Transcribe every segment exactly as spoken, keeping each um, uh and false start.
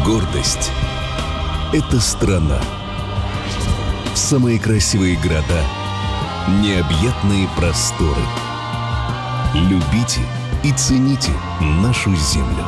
Гордость – это страна. Самые красивые города, необъятные просторы. Любите и цените нашу землю.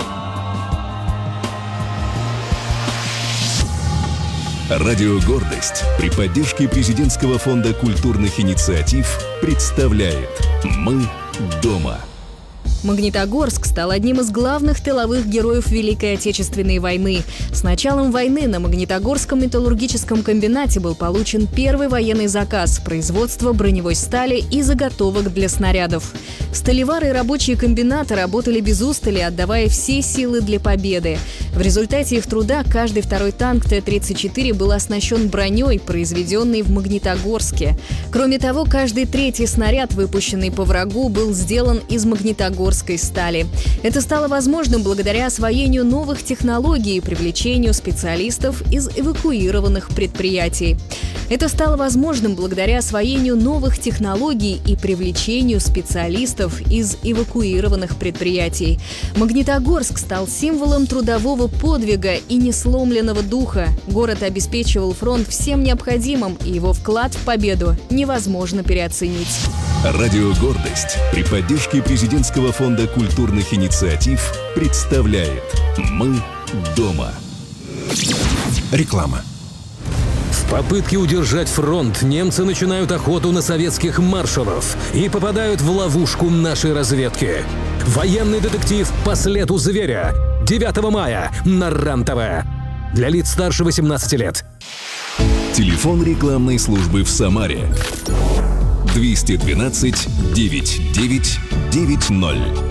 Радио «Гордость» при поддержке Президентского фонда культурных инициатив представляет «Мы дома». Магнитогорск стал одним из главных тыловых героев Великой Отечественной войны. С началом войны на Магнитогорском металлургическом комбинате был получен первый военный заказ – производство броневой стали и заготовок для снарядов. Сталевары и рабочие комбината работали без устали, отдавая все силы для победы. В результате их труда каждый второй танк Т тридцать четыре был оснащен броней, произведенной в Магнитогорске. Кроме того, каждый третий снаряд, выпущенный по врагу, был сделан из магнитогорской стали. Это стало возможным благодаря освоению новых технологий и привлечению специалистов из эвакуированных предприятий. Это стало возможным благодаря освоению новых технологий и привлечению специалистов из эвакуированных предприятий. Магнитогорск стал символом трудового подвига и несломленного духа. Город обеспечивал фронт всем необходимым, и его вклад в победу невозможно переоценить. Радио «Гордость» при поддержке Президентского фонда культурных инициатив представляет «Мы дома». Реклама. В попытке удержать фронт немцы начинают охоту на советских маршалов и попадают в ловушку нашей разведки. Военный детектив «По следу зверя» девятого мая на РЕН-ТВ. Для лиц старше восемнадцати лет. Телефон рекламной службы в Самаре. двести двенадцать девятьсот девять девять ноль.